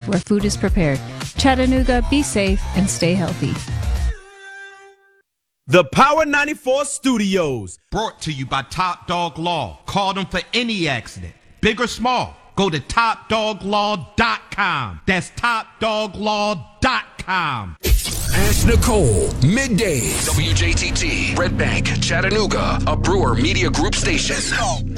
where food is prepared. Chattanooga, be safe and stay healthy. The Power 94 Studios. Brought to you by Top Dog Law. Call them for any accident, big or small. Go to topdoglaw.com. That's topdoglaw.com. Ask Nicole, middays. WJTT, Red Bank, Chattanooga, a Brewer Media Group station.